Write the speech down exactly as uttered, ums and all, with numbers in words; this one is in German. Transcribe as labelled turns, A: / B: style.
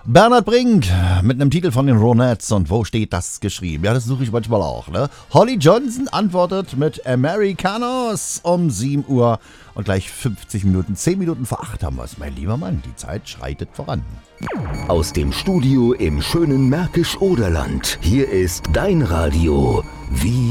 A: Bernhard Brink mit einem Titel von den Ronettes. Und wo steht das geschrieben? Ja, das suche ich manchmal auch, ne? Holly Johnson antwortet mit Americanos um sieben Uhr und gleich fünfzig Minuten. zehn Minuten vor acht haben wir es, mein lieber Mann. Die Zeit schreitet voran.
B: Aus dem Studio im schönen Märkisch-Oderland. Hier ist dein Radio. Wie